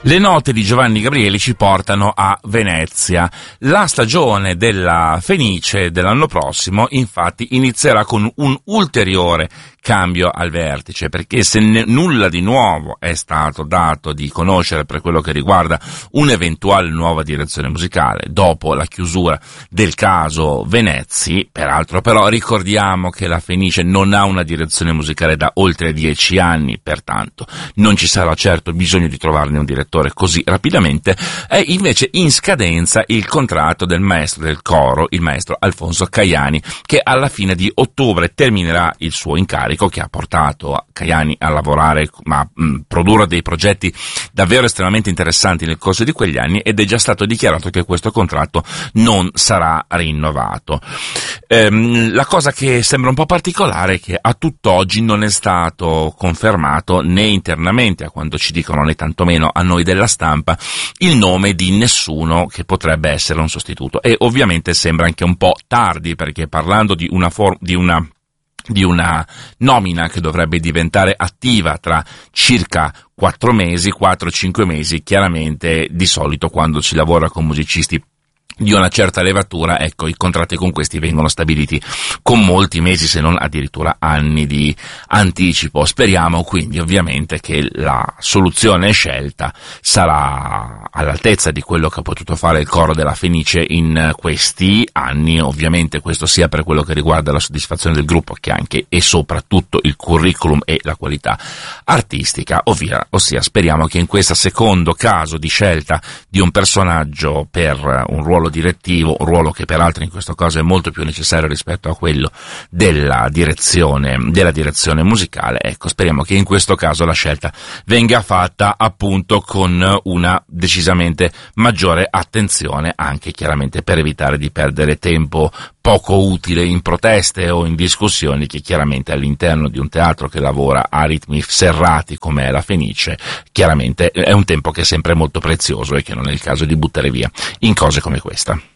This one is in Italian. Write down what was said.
Le note di Giovanni Gabrieli ci portano a Venezia. La stagione della Fenice dell'anno prossimo, infatti, inizierà con un ulteriore cambio al vertice, perché se nulla di nuovo è stato dato di conoscere per quello che riguarda un'eventuale nuova direzione musicale dopo la chiusura del caso Venezi, peraltro però ricordiamo che la Fenice non ha una direzione musicale da oltre 10 anni, pertanto non ci sarà certo bisogno di trovarne un direttore così rapidamente. È invece in scadenza il contratto del maestro del coro, il maestro Alfonso Caiani, che alla fine di ottobre terminerà il suo incarico, che ha portato Caiani a lavorare, a produrre dei progetti davvero estremamente interessanti nel corso di quegli anni, ed è già stato dichiarato che questo contratto non sarà rinnovato. La cosa che sembra un po' particolare è che a tutt'oggi non è stato confermato né internamente, a quanto ci dicono, né tantomeno a noi della stampa, il nome di nessuno che potrebbe essere un sostituto. E ovviamente sembra anche un po' tardi, perché parlando di una nomina che dovrebbe diventare attiva tra circa 4-5 mesi, chiaramente di solito quando si lavora con musicisti di una certa levatura, ecco, i contratti con questi vengono stabiliti con molti mesi, se non addirittura anni di anticipo. Speriamo quindi ovviamente che la soluzione scelta sarà all'altezza di quello che ha potuto fare il coro della Fenice in questi anni, ovviamente questo sia per quello che riguarda la soddisfazione del gruppo che anche e soprattutto il curriculum e la qualità artistica, ossia speriamo che in questo secondo caso di scelta di un personaggio per un ruolo direttivo, un ruolo che peraltro in questo caso è molto più necessario rispetto a quello della direzione musicale, ecco, speriamo che in questo caso la scelta venga fatta appunto con una decisamente maggiore attenzione, anche chiaramente per evitare di perdere tempo poco utile in proteste o in discussioni che chiaramente all'interno di un teatro che lavora a ritmi serrati come è la Fenice, chiaramente è un tempo che è sempre molto prezioso e che non è il caso di buttare via in cose come questa.